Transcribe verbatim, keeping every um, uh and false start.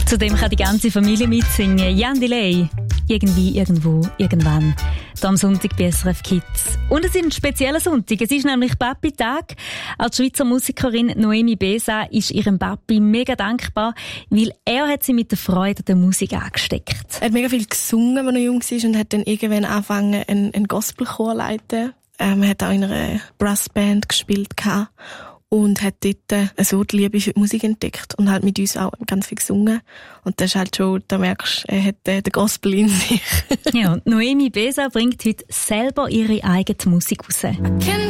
Zudem kann die ganze Familie mitsingen. Jan Delay. Irgendwie, irgendwo, irgendwann. Da am Sonntag bei S R F Kids. Und es ist ein spezieller Sonntag. Es ist nämlich Papi-Tag. Als Schweizer Musikerin Noemi Besa ist ihrem Papi mega dankbar, weil er hat sie mit der Freude der Musik angesteckt. Er hat mega viel gesungen, als er jung war, und hat dann irgendwann angefangen, einen, einen Gospelchor zu leiten. Ähm, er hat auch in einer Brassband gespielt gehabt. Und hat dort so die Liebe für die Musik entdeckt und halt mit uns auch ganz viel gesungen. Und das ist halt schon, da merkst du, er hat den Gospel in sich. Ja, und Noemi Besa bringt heute selber ihre eigene Musik raus.